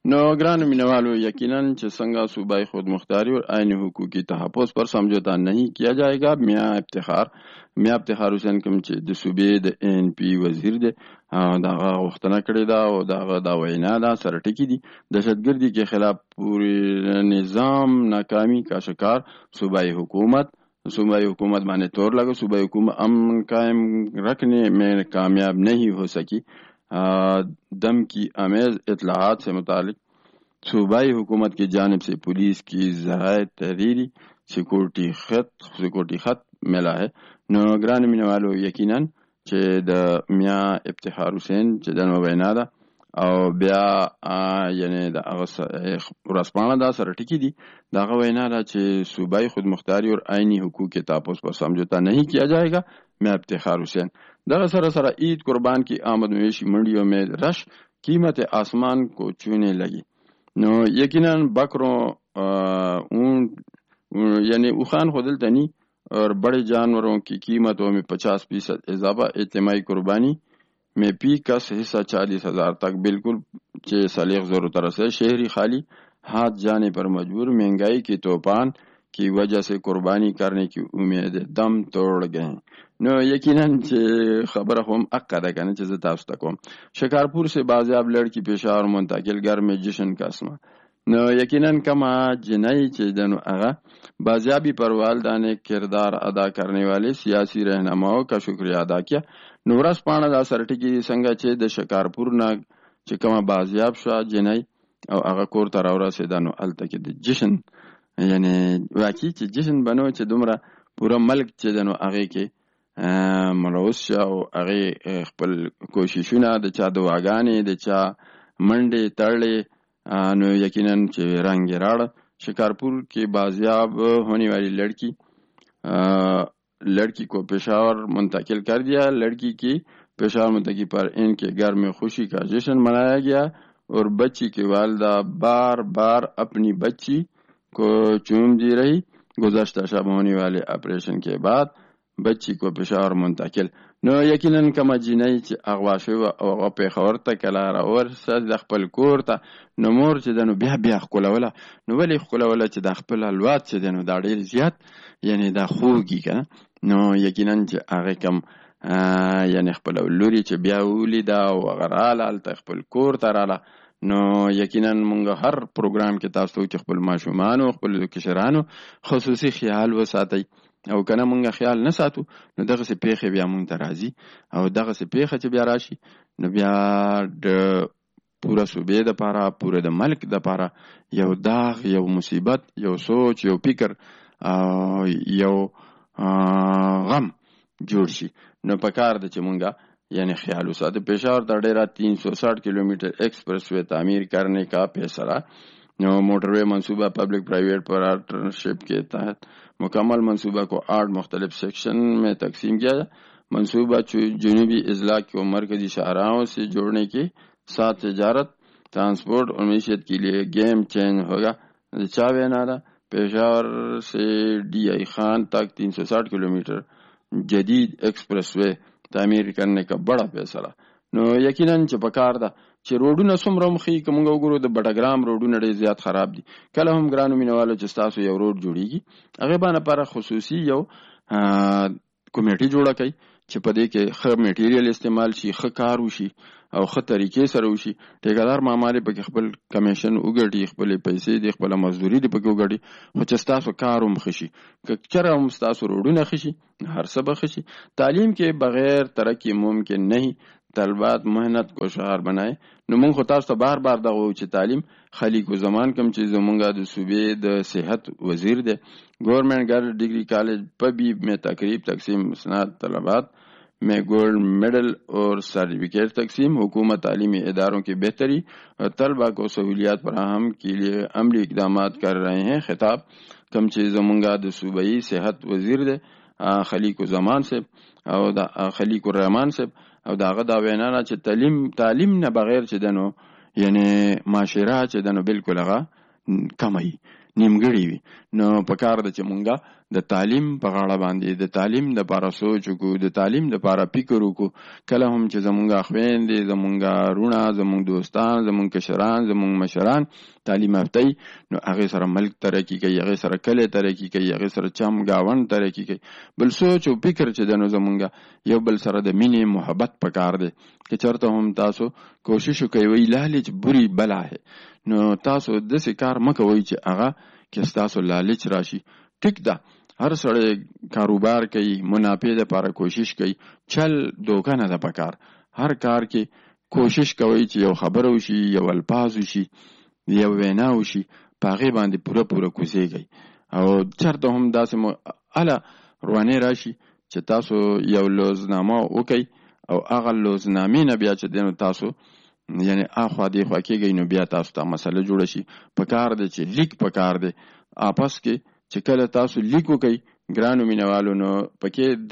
نو ګرانو مینوالو، یقیناً چې څنګه صوبائی خود مختاری اور آئین حقوقی تحفظ پر समझौता नहीं किया जाएगा. मियाँ افتخار حسین کوم چې د صوبې د ان پی وزیر دی دغه غوښتنه کړې ده او دغه دا وینا ده سره ټکي دي. دهشتګردی के खिलाफ पूरे निजाम नाकामी का शिकार सूबाई हुकूमत माने तौर लगा. सूबाई हुकूमत अमन कायम रखने में कामयाब नहीं हो सकी. दम की अमेज इतलाहात से मुतालिक सूबाई हुकूमत की जानिब से पुलिस की ज़राए तहरीरी सिक्योरिटी खत मिला है. नो ग्रान मिने वालो यकीनन چې د میا افتخار حسین چې د نو وینا ده او بیا یعنی د هغه ورسپانه دا سره ټکی دي دغه وینا ده چې صوبائی خود مختاری اور آئینی حقوق کے تحفظ پر समझौता नहीं किया जाएगा. میا افتخار حسین دغه سره عید قربان کی آمد مویشی منڈیوں میں رش قیمت آسمان کو چھونے لگی. نو یقینا بکروں اونٹ یعنی اوخان خودل تنی اور بڑے جانوروں کی قیمتوں میں 50% اضافہ. اجتماعی قربانی میں پی کا حصہ 40,000 تک بالکل سلیق ضرورت رسے. شہری خالی ہاتھ جانے پر مجبور. مہنگائی کی طوفان کی وجہ سے قربانی کرنے کی امید دم توڑ گئے. نو یقیناً خبر هم اقا ده کنه چې زه تاسو ته کوم. شکارپور سے بازیاب لڑکی پشاور منتقل گھر میں جشن کا اسما. نو یقیناً کما جنائی چې دنو هغه بازیابی پر والدہ نے کردار ادا کرنے والے سیاسی رہنماؤں کا شکریہ ادا کیا. نورس پانا دا سرټکی څنګه چې د شکارپور نه چې کما بازیاب شو جنائی او هغه کور ته راورسېدنو هلته کې د جشن یعنی واقعي چې جشن بنو چې دومره پوره ملک چې دنو هغه کې ملوث شو او هغه خپل کوششونه د چا دعاګانې د چا منډې تړلې نو یقینا چې رنگ راړ. शिकारपुर के बाजियाब होने वाली लड़की को पेशावर मुंतकिल कर दिया. लड़की की पेशावर मुंतकिल पर इनके घर में खुशी का जश्न मनाया गया और बच्ची की वालिदा बार बार अपनी बच्ची को चूमती रही. गुज़श्ता शब होने वाले ऑपरेशन के बाद बच्ची को पेशावर मुंतकिल. نو یقینا کما جنۍ چې اغوا شوه او هغه پیښور ته کله راورسه د خپل کور ته نو مور چې دنو بیا ښکلوله. نو ولې ښکلوله چې د خپل الواد چې دنو دا ډېر زیات یعنی دا خوږي که نو یقینا چې هغه کم یعنی خپل لوري چې بیا ولیده او هغه راله هلته خپل کور ته راله. نو یقینا مونږ هر پروګرام کې تاسو چې خپل ماشومانو خپل کشرانو خصوصي خیال وساتئ او کنه مونږه خیال نه ساتو نو دغه سه پیخه بیا مونږ ته راځي او دغه سه پیخه چې بیا راشي نو بیا د پورا صوبې د پاره پورا د ملک د پاره یو داغ یو مصیبت یو سوچ یو فکر یو غم جوړ شي. نو پکار د چې مونږه یعنی خیال وساتو. पेशावर دا ډیره 360 किलोमीटर एक्सप्रेस वे तामीर करने का फैसला. نو موٹروے منصوبہ پبلک پرائیویٹ پارٹنرشپ کے تحت مکمل منصوبہ کو 8 مختلف سیکشن میں تقسیم کیا. منصوبہ جنوبی اضلاع کو مرکزی شاہراہوں سے جوڑنے کے ساتھ تجارت ٹرانسپورٹ اور معیشت کے لیے گیم چینج ہوگا. چاوے نارا पेशावर से DI खान तक 360 किलोमीटर जदीद एक्सप्रेस वे तामीर करने का बड़ा फैसला. نو یقینا چې پکار ده چې روډونه څومره مخې که موږ وګورو د بټګرام روډونه ډېر زیات خراب دي. کله هم ګرانو مینوالو چې ستاسو یو روډ جوړیږي هغې باندې لپاره خصوصي یو کمیټي جوړه کړئ چې په دې کې ښه میټیریل استعمال شي ښه کار وشي او ښه طریقې سره وشي. ټیکادار ماما دې پکې خپل کمیشن وګټي خپلې پیسې دې خپله مزدوري دې پکې وګټي خو چې ستاسو کار هم ښه شي. که چېرې هم ستاسو روډونه ښه شي هر څه به ښه شي. تعلیم کې بغیر ترقی ممکن نہیں. طلبات محنت کو شعار بنائے. نو مونږ خو تاسو ته بار بار دغه چې تعلیم خلیق الزمان کوم چې زمونږه د صوبې د صحت وزیر دی گورنمنٹ گرل ڈگری کالج پبی میں تقریب تقسیم اسناد طلبات میں گولڈ میڈل اور سرٹیفکیٹ تقسیم. حکومت تعلیمی اداروں کی بہتری اور طلبہ کو سہولیات فراہم کے لیے عملی اقدامات کر رہے ہیں. خطاب کم چې زمونږه د صوبائی صحت وزیر دی خلیق الزمان صاحب او د خلیق الرحمان صاحب او داغه دا وینا نه چې تعلیم نه بغیر چې دنو یعنی معاشره چې دنو بالکل هغه کمای. نیمګړي وي. نو په کار ده چې مونږه د تعلیم په غاړه باندې د تعلیم د پاره سوچ وکړو، د تعلیم د پاره فکر وکړو. کله هم چې زمونږه خویندې، زمونږه رونه، زمونږ دوستان، زمونږ کشران، زمونږ مشران تعلیم یافته نو هغه سره ملک ترقی کوي، هغه سره کلی ترقی کوي، هغه سره چم گاوند ترقی کوي. بل سوچ او فکر چې دنو زمونږه یو بل سره د مینې محبت پکار دی. که چرته هم تاسو کوشش کوي لالچ بری بلا ہے، نو تاسو داسې کار مکوئ چې هغه کې تاسو لالچ راشي. ټیک ده، هر سړی کاروبار کوي، منافع لپاره کوشش کوي، چل دوکه نه ده پکار. هر کار کې کوشش کوي چې یو خبره وشي، یو الفاظ وشي، یو وینا وشي، په هغې باندې پوره کوزیږئ. او چرته هم داسې اله روانې راشي چې تاسو یو لوزنامه وکئ او هغه لوزنامې نه بیا چې دی نو تاسو یعنی اخوا دی خوا کېږئ، نو بیا تاسو ته مسله جوړه شي. پکار دی چې لیک پکار دی آپس کې چې کله تاسو لیک وکئ ګرانو مینوالو، نو پکې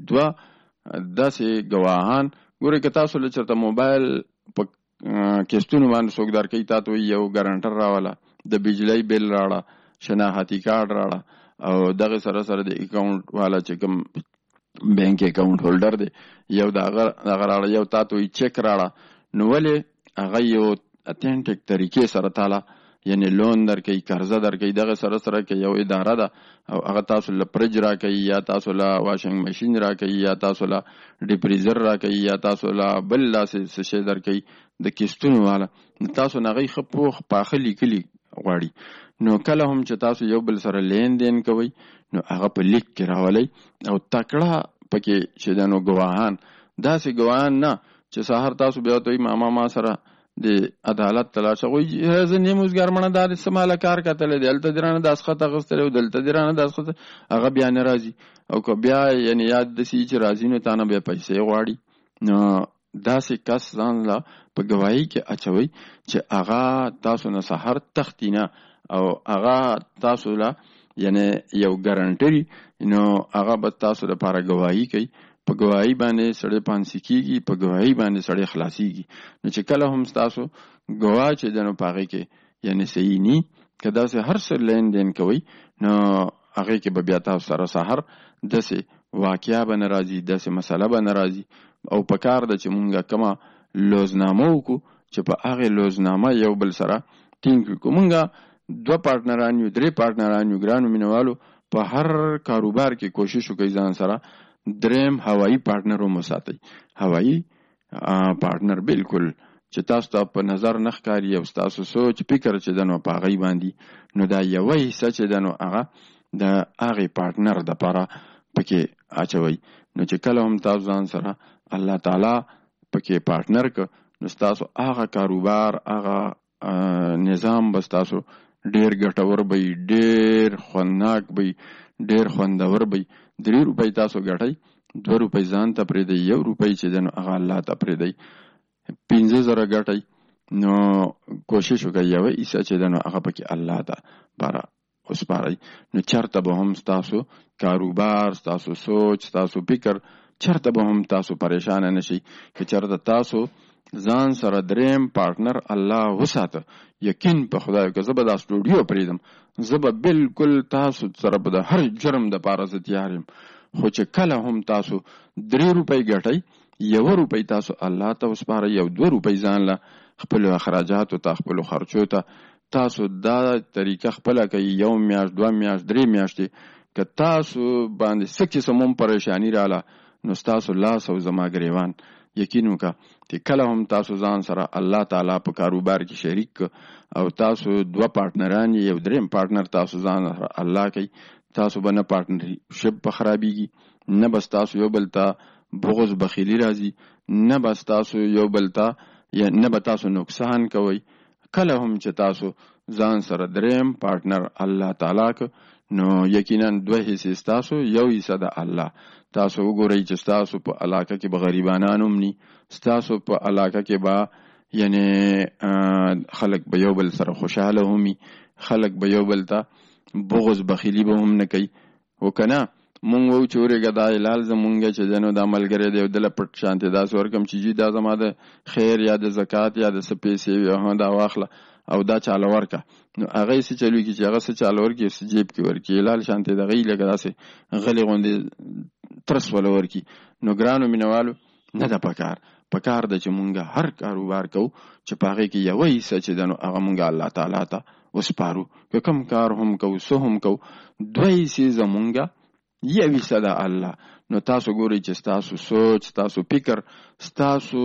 داسې گواهان ګورئ. که تاسو له چېرته موبایل په کیستونو باندې څوک درکوي، تا ته یو ګارنټر راوله، د بجلی بل راړه، شناختی کارت راړه، او دغه سره د اکاونټ والا چې کوم بینک اکاونټ هولډر دی یو دغه راړه، یو تا ته چک راړه. نو ولې هغه یو اتنټیک طریقې سره تعالی یعنی لون درکوي، قرضه درکوي، دغه سره کې یو اداره ده او هغه تاسو له فرج راکوي، یا تاسو له واشنګ ماشین راکوي، یا تاسو له ډیپریزر راکوي، یا تاسو له بل داسې شی درکوي د کیستونو والا. تاسو نه هغې ښه پوخ پاخه لیکلي غواړي. نو کله هم چې تاسو یو بل سره لین دین کوئ نو هغه په لیک کې راولئ، او تکړه پکې چې د نو ګواهان، داسې ګواهان نه چې سهار تاسو بیا ته ماما ما سره د عدالت تلاشه غوي زه نیموزګار مړه دا سماله کار کتل دی، دلته درانه داسخط اخیستلی او دلته درانه داسخط، هغه بیا نه راځي. او که بیا یعنی یاد دسي چې راځي نو تانه بیا پیسې غواړي. نو داسې کس ځان لا په ګواهی کې اچوي چې هغه تاسو نه سهار تختی نه، او هغه تاسو لا یعنی یو ګارانټري، نو هغه به تاسو لپاره ګواهی کوي. په ګواهی باندې سړی پانسی کیږي، په ګواهی باندې سړی خلاصیږي. نو چې کله هم تاسو ګواه چې دنو پاغه کې یعنی صحیح نی که داسې هر څه لین دین کوي، نو هغه کې به بیا تاسو سره سحر داسې واقعیا به ناراضي، داسې مسله به ناراضي. او په کار د چې مونږه کما لوزنامه وکړو چې په هغه لوزنامه یو بل سره ټینګ کړو. مونږه 2 پارتنران یو، 3 پارتنران یو. ګرانو مینوالو، په هر کاروبار کې کوشش وکړئ ځان سره دریم هوایی پارتنر هم وساتئ. هوایی پارتنر بالکل چې تاسو ته په نظر نه ښکاري او ستاسو سوچ فکر چې دنو په هغې باندې، نو دا یوه حصه چې دنو هغه د هغې پارتنر دپاره پکې اچوئ. نو چې کله هم تاسو ځان سره الله تعالی پکې پارتنر که، نو ستاسو هغه کاروبار، هغه نظام به ستاسو ډېر ګټور به وي، ډېر خوندناک به وي، ډېر خوندور به وي. 3 روپۍ تاسو ګټئ، 2 روپۍ ځان ته پرېږدئ، 1 روپۍ چې دی نو هغه الله ته پرېږدئ. 15,000 ګټئ، نو کوشش وکړئ یوه حصه چې دی نو هغه پکې الله ته باره وسپارئ. نو چرته به هم ستاسو کاروبار، ستاسو سوچ، ستاسو فکر چرته به هم تاسو پریشانه نشئ. که چرته تاسو ځان سره دریم پارتنر الله وساته، یقین په خدای که زه به دا سټوډیو پرېږدم، زه به بالکل تاسو سره به د هر جرم د پاره زه تیار یم. خو چې کله هم تاسو 3 روپۍ ګټئ، 1 روپۍ تاسو الله ته وسپارئ، یو 2 روپۍ ځان له خپلو اخراجاتو ته، خپلو خرچو ته. تاسو دا طریقه خپله کوئ 1 میاشت، 2 میاشت، 3 میاشتې، که تاسو باندې څه قسم هم پریشاني راله، نو ستاسو لاس او زما ګریوان یقین وکړه چې کله هم تاسو ځان سره الله تعالی په کاروبار کې شریک او تاسو 2 پارتنران یو دریم پارتنر تاسو ځان سره الله کوي، تاسو به نه پارتنرشپ په خرابېږي، نه بس تاسو یو بل ته بغض بخیلی راځي، نه بس تاسو یو بل ته یا نه به تاسو نقصان کوئ. کله هم چې تاسو ځان سره دریم پارتنر الله تعالی که، نو یقینا 2 حصې ستاسو، 1 حصه د الله. تاسو وګورئ چې ستاسو په علاقه کې به غریبانان هم ني، ستاسو په علاقه کې به یعنی خلک به یو بل سره خوشحاله همي، خلک به یو بل ته بغض بخیلی به هم نه کوي. و که نه مونږ وو چې ورېږه دا هلال زمونږ چې دی نو دا ملګری دی او دله پټ شانتې داسې ورکړم چې جي دا زما د خیر یا د زکات یا د څه پیسې وي دا واخله او دا چاله ورکه. نو هغه یې څه چلو کړي چې هغه څه چاله ورکړي څه جیب کې ورکړي هلال شانتې دغه یې لکه داسې غلې غوندې ترس وله ورکړي. نو ګرانو مینهوالو نه ده پکار ده چې مونږ هر کاروبار کوو چې په هغې کې یوه حصه چې ده نو هغه مونږ الله تعالی ته وسپارو. که کوم کار هم کوو څه هم کوو 2 حصې زمونږ 1 حصه ده الله. نو تاسو ګورئ چې ستاسو سوچ ستاسو فکر ستاسو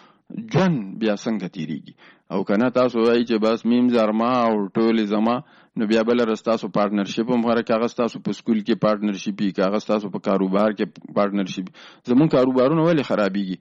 ژوند بیا څنګه تیریږي. او کنه تاسو وایي چې بس میم زرما او ټولې زما نو بیا بله ستاسو پارټنرشپ هم غره که هغه ستاسو په سکول کې پارټنرشپ وي که هغه ستاسو په کاروبار کې پارټنرشپ وي. زمونږ کاروبارونه ولې خرابېږي؟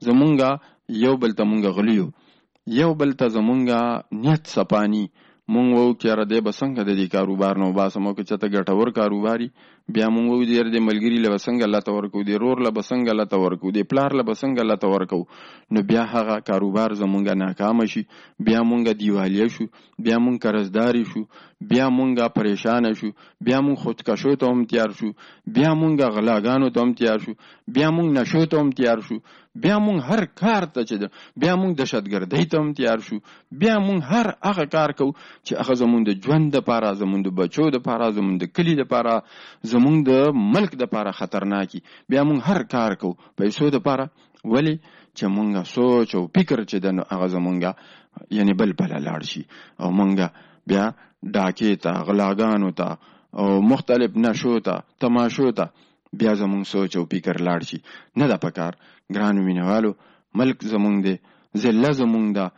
زمونږ یو بل ته مونږ غلیو یو بل ته زمونږ نیت صفانی مونږ وو چې یاره دی به څنګه د دې کاروبار نه وباسم او که چېرته ګټور کاروباري بیا مونږ وو د دې ملګري له به څنګه الله ته ورکوو د رور له به څنګه الله ته ورکوو د پلار له به څنګه الله ته ورکوو. نو بیا هغه کاروبار زمونږ ناکامه شي بیا مونږ دیوالیه شو بیا مونږ قرضداري شو بیا مونږ پریشانه شو بیا مونږ خودکشو ته هم تیار شو بیا مونږ غلاګانو ته هم تیار شو بیا مونږ نشو ته هم تیار شو بیا مونږ هر کار ته چې بیا مونږ دهشتګردۍ ته هم تیار شو بیا مونږ هر هغه کار کوو چې هغه زمونږ د ژوند دپاره زمونږ د بچو دپاره زمونږ د کلي دپاره زمونږ د ملک دپاره خطرناکي. بیا مونږ هر کار کوو پیسو دپاره ولې چې مونږ سوچ او فکر چې ده نو هغه زمونږ یعنی بل بله لاړ شي او مونږ بیا ډاکې ته غلاګانو ته او مختلف نشو ته تماشو ته بیا زمونږ سوچ او فکر لاړ شي. نه ده پکار ګرانو مینهوالو ملک زمونږ دی ضلع زمونږ ده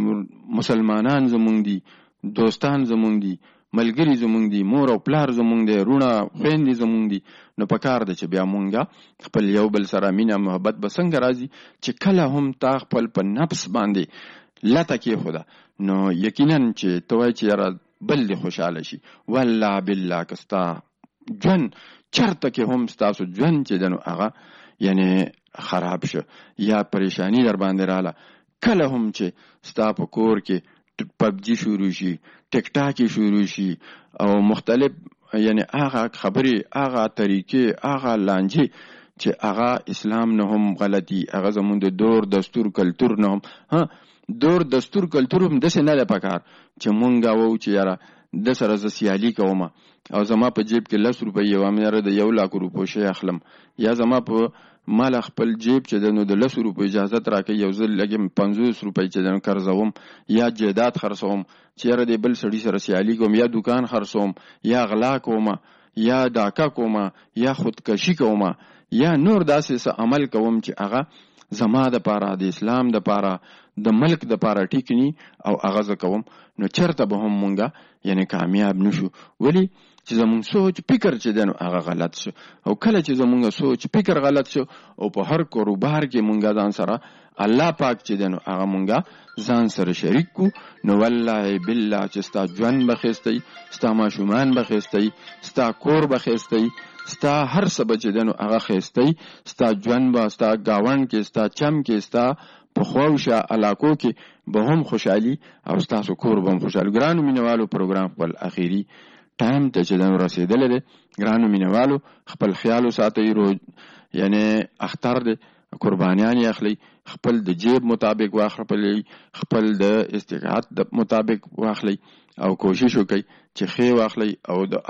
مسلمانان زمونږ دي دوستان زمونږ دي ملګري زمونږ دي مور او پلار زمونږ دی رونه خویندې زمونږ دي. نو پکار ده چې بیا مونږ خپل یو بل سره مینه محبت به څنګه راځي چې کله هم تا خپل په نفس باندې لته کېښوده نو یقینا چې ته وایې چې یاره بل دې خوشحاله شي. والله بالله که ستا ژوند چرته کې هم ستاسو ژوند چې ده نو هغه یعنی خراب شو یا پریشانی در باندې راله کله هم چې ستا په کور کې پبجي شروع شي ټیک ټاک شروع شي او مختلف یعنی هغه خبرې هغه طریقې هغه لانجې چې هغه اسلام نه هم غلطي هغه زمونږ د دور دستور کلتور نه هم دور دستور کلتور هم داسې نه ده پکار چې مونږ وو چې یاره د سره زه سیالي کوم او زما په جیب کې 10 روپۍ یو یاره د 1 لاک روپۍ شی اخلم یا زما په مال خپل جیب چې د نو د 10 روپۍ اجازه راکې یو ځل لګم 50 روپۍ چې د قرضوم یا جیدات خرڅوم چې یاره د بل سړي سره سیالي کوم یا دکان خرڅوم یا غلا کوم یا ډاکا کوم یا خودکشي کوم یا نور داسې څه عمل کوم چې هغه زما د پاره د اسلام د پاره د ملک د پاره ټیک نی او هغه ز کوم نو چرته به هم مونږه یعنی کامیاب نشو. ولی چې زمونږ سوچ فکر چې دی نو هغه غلط شو او کله چې زمونږ سوچ فکر غلط شو او په هر کاروبار کې مونږه ځان سره الله پاک چې دی نو هغه مونږه ځان سره شریک کو نو والله بالله چې ستا ژوند به ښایسته ستا ماشومان به ښایسته ستا کور به ښایسته ستا هر څه به چې دی نو هغه ښایسته ستا ژوند به ستا ګاونډ کې ستا چم کې ستا په خواوشا علاقو کې به هم خوشحالي او ستاسو کور به هم خوشحالي. ګرانو مینهوالو پروګرام خپل اخیری ټایم ته چې دا رسیدلی دی ګرانو مینهوالو خپل خیال وساتئ یعنی اختر دی قربانیان یې اخلئ خپل د جیب مطابق واخلئ خپل د استطاعت مطابق واخلئ او کوشش وکړئ چې ښې واخلئ او د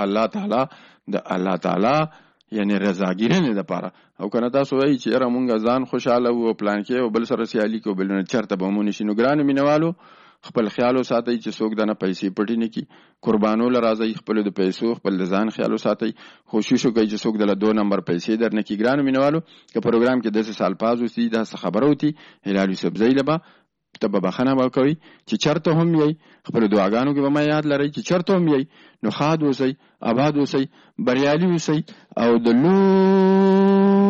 الله تعالی یعنی رضاګیرنې دپاره او کنه تاسو وایي چې یاره مونږ ځان خوشحاله وو پلان کې او بل سره سیالي کو بل نه چرته به مو نشي. نو ګرانو مینهوالو خپل خیال وساتئ چې څوک دنه پیسې پټې نه کړي قربانو له راځئ خپل د پیسو خپل د ځان خیال وساتئ کوشش وکړئ چې څوک دله 2 نمبر پیسې در نه کړي. ګرانو مینهوالو که پروګرام کې داسې سالپاز اوسي داسې خبره وتي هلال یوسفزۍ له به ته به بخښنه به کوئ چې چرته هم یئ خپلو دعاګانو کې به ما یاد لرئ چې چرته هم یئ نو ښاد اوسئ آباد اوسئ بریالي اوسئ او د